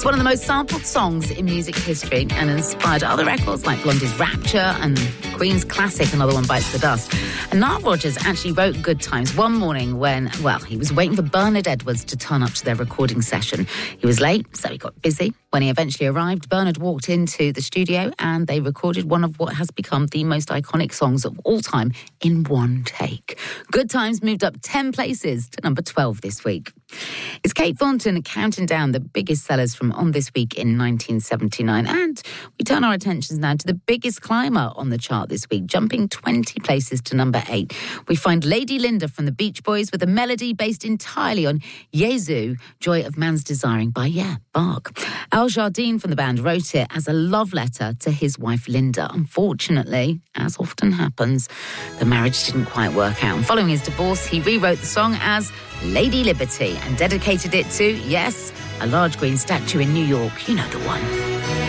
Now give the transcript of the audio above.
It's one of the most sampled songs in music history and inspired other records like Blondie's Rapture and Queen's classic Another One Bites the Dust. And Nile Rodgers actually wrote Good Times one morning when, well, he was waiting for Bernard Edwards to turn up to their recording session. He was late, so he got busy. When he eventually arrived, Bernard walked into the studio and they recorded one of what has become the most iconic songs of all time in one take. Good Times moved up 10 places to number 12 this week. It's Kate Thornton counting down the biggest sellers from On This Week in 1979. And we turn our attentions now to the biggest climber on the chart this week, jumping 20 places to number 8. We find Lady Linda from the Beach Boys with a melody based entirely on Jesu, Joy of Man's Desiring by, Bach. Al Jardine from the band wrote it as a love letter to his wife Linda. Unfortunately, as often happens, the marriage didn't quite work out. And following his divorce, he rewrote the song as Lady Liberty and dedicated it to, yes, a large green statue in New York. You know the one.